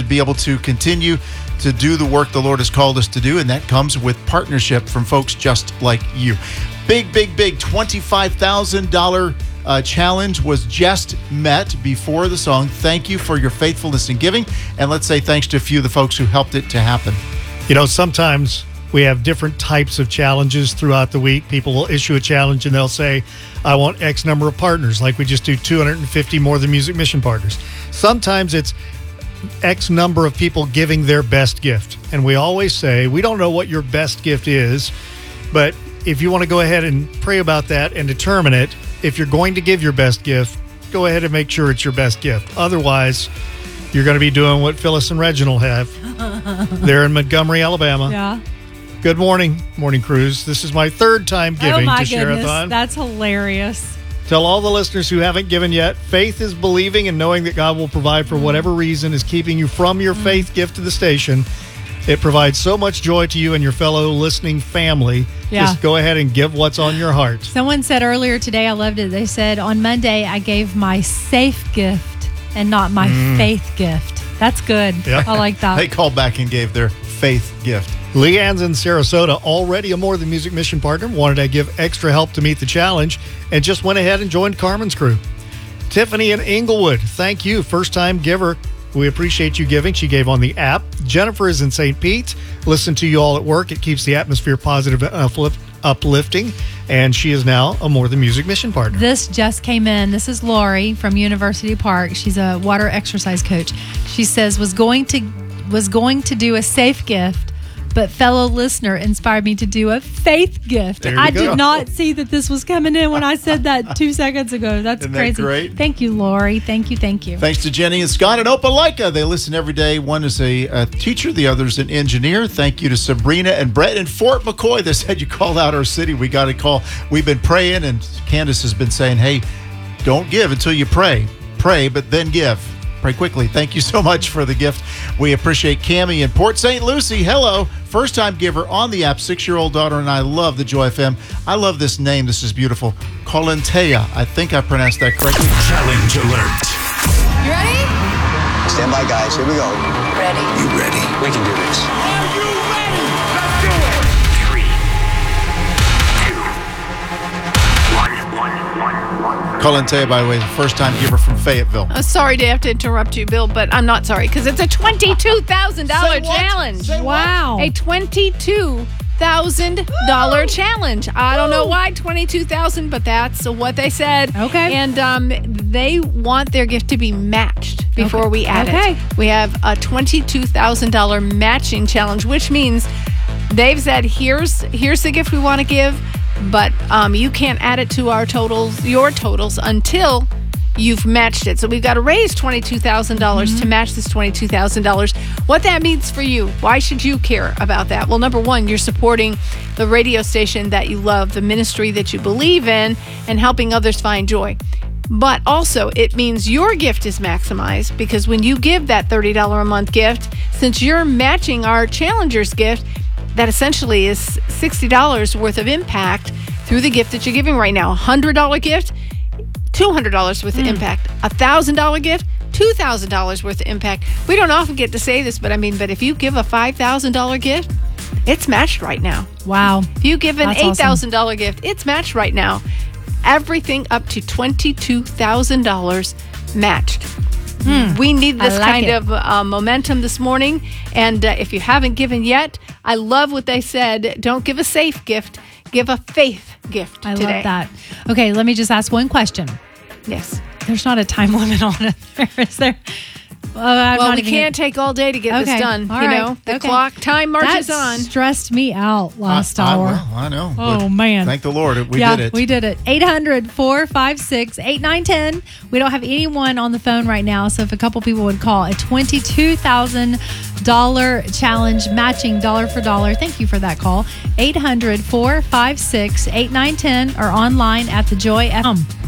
be able to continue to do the work the Lord has called us to do, and that comes with partnership from folks just like you. Big $25,000 challenge was just met before the song. Thank you for your faithfulness in giving, and let's say thanks to a few of the folks who helped it to happen. Sometimes we have different types of challenges throughout the week. People will issue a challenge and they'll say, I want X number of partners, like we just do 250 More Than Music Mission partners. Sometimes it's X number of people giving their best gift. And we always say, we don't know what your best gift is, but if you want to go ahead and pray about that and determine it, if you're going to give your best gift, go ahead and make sure it's your best gift. Otherwise, you're going to be doing what Phyllis and Reginald have. They're in Montgomery, Alabama. Yeah. Good morning, Morning Cruise. This is my third time giving to Share-a-thon. That's hilarious. Tell all the listeners who haven't given yet, faith is believing and knowing that God will provide for whatever reason is keeping you from your faith gift to the station. It provides so much joy to you and your fellow listening family. Yeah. Just go ahead and give what's on your heart. Someone said earlier today, I loved it. They said, on Monday, I gave my safe gift and not my faith gift. That's good. Yeah. I like that. They called back and gave their faith gift. Leanne's in Sarasota, already a More Than Music Mission partner, wanted to give extra help to meet the challenge and just went ahead and joined Carmen's crew. Tiffany in Inglewood, thank you. First-time giver. We appreciate you giving. She gave on the app. Jennifer is in St. Pete. Listen to you all at work. It keeps the atmosphere positive and uplifting. And she is now a More Than Music Mission partner. This just came in. This is Lori from University Park. She's a water exercise coach. She says, was going to do a safe gift, but fellow listener inspired me to do a faith gift. I did not see that this was coming in when I said that 2 seconds ago. That's Isn't crazy. that great? Thank you, Lori. Thank you. Thanks to Jenny and Scott and Opelika. They listen every day. One is a teacher, the other is an engineer. Thank you to Sabrina and Brett in Fort McCoy. They said you called out our city. We got a call. We've been praying, and Candace has been saying, hey, don't give until you pray. Pray, but then give. Pray quickly. Thank you so much for the gift. We appreciate Cammie in Port St. Lucie. Hello. First-time giver on the app, 6-year-old daughter, and I love the Joy FM. I love this name. This is beautiful. Colintea. I think I pronounced that correctly. Challenge alert. You ready? Stand by, guys. Here we go. Ready. You ready? We can do this. Are you ready? Let's do it. 3, 2, 1. Colintea, by the way, the first-time giver from Fayetteville. Sorry to have to interrupt you, Bill, but I'm not sorry because it's a $22,000 challenge. Wow. A $22,000 challenge. I don't know why $22,000, but that's what they said. Okay. And they want their gift to be matched before we add it. We have a $22,000 matching challenge, which means they've said, here's the gift we want to give, but you can't add it to your totals until you've matched it. So we've got to raise $22,000 to match this $22,000. What that means for you, why should you care about that? Well, number one, you're supporting the radio station that you love, the ministry that you believe in, and helping others find joy. But also, it means your gift is maximized because when you give that $30 a month gift, since you're matching our Challenger's gift, that essentially is $60 worth of impact through the gift that you're giving right now. $100 gift, $200 worth of impact. $1,000 gift, $2,000 worth of impact. We don't often get to say this, but if you give a $5,000 gift, it's matched right now. Wow. If you give an That's $8,000 awesome. gift, it's matched right now. Everything up to $22,000 matched. We need this kind of momentum this morning. And if you haven't given yet, I love what they said. Don't give a safe gift. Give a faith gift I today. love that. Okay, let me just ask one question. Yes. There's not a time limit on it, is there? Well, we can't take all day to get this done. All you right. know, the clock time marches that on. Stressed me out last hour. Well, I know. Oh, But man. Thank the Lord. We Yeah, did it. we did it. 800-456-8910. We don't have anyone on the phone right now, so if a couple people would call, a $22,000 challenge matching dollar for dollar. Thank you for that call. 800-456-8910 or online at the Joy FM.